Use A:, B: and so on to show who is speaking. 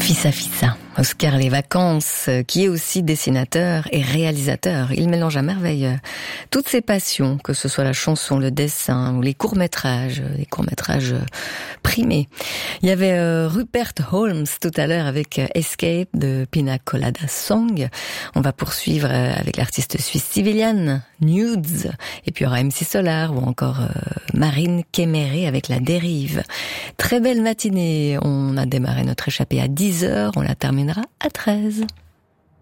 A: Fissa, Oscar Les Vacances, qui est aussi dessinateur et réalisateur. Il mélange à merveille toutes ses passions, que ce soit la chanson, le dessin ou les courts-métrages primés. Il y avait Rupert Holmes tout à l'heure avec Escape de Pina Colada Song. On va poursuivre avec l'artiste suisse Civilian, Nudes, et puis il y aura MC Solar ou encore Marine Kéméré avec La Dérive. Très belle matinée, on a démarré notre échappée à 10h, on la terminera à 13h.